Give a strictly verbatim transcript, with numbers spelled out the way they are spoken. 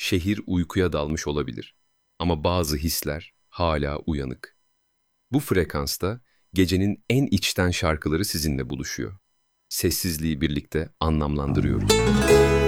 Şehir uykuya dalmış olabilir. Ama bazı hisler hala uyanık. Bu frekansta gecenin en içten şarkıları sizinle buluşuyor. Sessizliği birlikte anlamlandırıyoruz.